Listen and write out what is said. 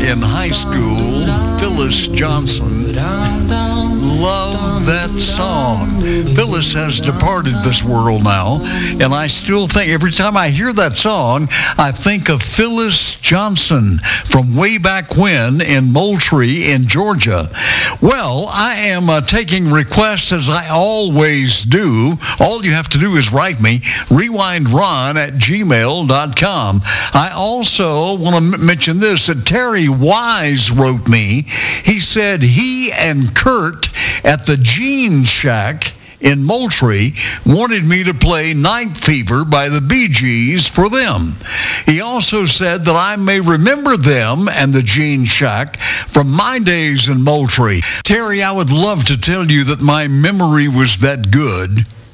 in high school, Phyllis Johnson. Love that song. Phyllis has departed this world now, and I still think, every time I hear that song, I think of Phyllis Johnson from way back when in Moultrie in Georgia. Well, I am taking requests as I always do. All you have to do is write me, rewindron@gmail.com. I also want to mention this, that Terry Wise wrote me. He said he and Kurt at the Jean Shack in Moultrie wanted me to play Night Fever by the Bee Gees for them. He also said that I may remember them and the Jean Shack from my days in Moultrie. Terry, I would love to tell you that my memory was that good.